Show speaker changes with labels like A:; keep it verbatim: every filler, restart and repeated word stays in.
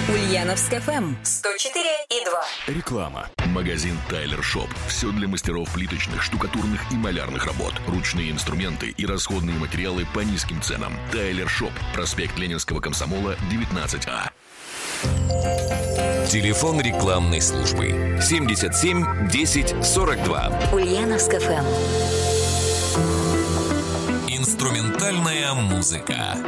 A: Ульяновск эф эм сто четыре и два.
B: Реклама. Магазин Тайлер Шоп. Все для мастеров плиточных, штукатурных и малярных работ. Ручные инструменты и расходные материалы по низким ценам. Тайлер Шоп. Проспект Ленинского комсомола, девятнадцать А.
C: Телефон рекламной службы семьдесят семь десять сорок два.
A: Ульяновск эф эм.
C: Инструментальная музыка.